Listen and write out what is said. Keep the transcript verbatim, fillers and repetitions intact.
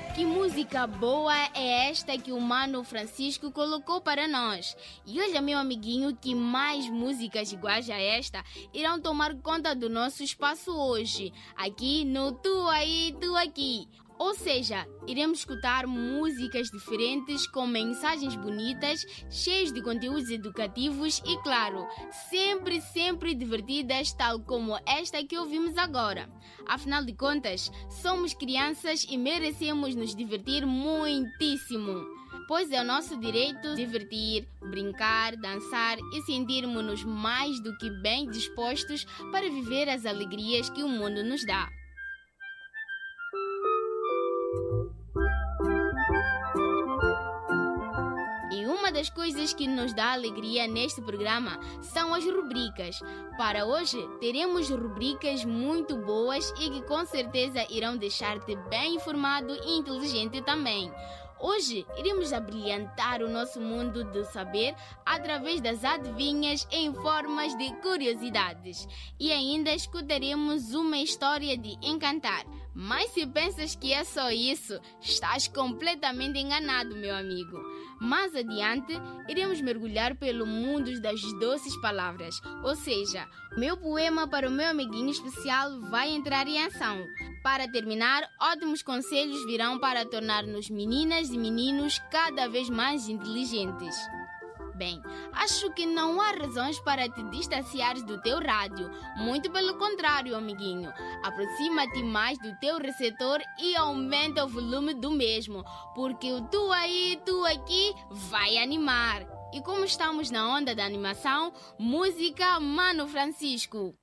Que música boa é esta que o Mano Francisco colocou para nós? E olha, meu amiguinho, que mais músicas iguais a esta irão tomar conta do nosso espaço hoje, aqui no Tu Aí, Tu Aqui. Ou seja, iremos escutar músicas diferentes com mensagens bonitas, cheias de conteúdos educativos e, claro, sempre, sempre divertidas, tal como esta que ouvimos agora. Afinal de contas, somos crianças e merecemos nos divertir muitíssimo. Pois é o nosso direito divertir, brincar, dançar e sentirmos-nos mais do que bem dispostos para viver as alegrias que o mundo nos dá. Uma das coisas que nos dá alegria neste programa são as rubricas. Para hoje, teremos rubricas muito boas e que com certeza irão deixar-te bem informado e inteligente também. Hoje, iremos abrilhantar o nosso mundo do saber através das adivinhas em formas de curiosidades. E ainda escutaremos uma história de encantar. Mas se pensas que é só isso, estás completamente enganado, meu amigo. Mais adiante, iremos mergulhar pelo mundo das doces palavras. Ou seja, o meu poema para o meu amiguinho especial vai entrar em ação. Para terminar, ótimos conselhos virão para tornar-nos meninas e meninos cada vez mais inteligentes. Bem, acho que não há razões para te distanciares do teu rádio. Muito pelo contrário, amiguinho. Aproxima-te mais do teu receptor e aumenta o volume do mesmo, porque o Tu Aí, Tu Aqui vai animar. E como estamos na onda da animação, música Mano Francisco.